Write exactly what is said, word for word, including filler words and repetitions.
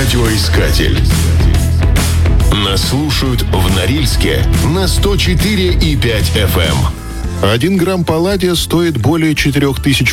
Радиоискатель. Нас слушают в Норильске на сто четыре и пять эф эм. Один грамм палладия стоит более четырех тысяч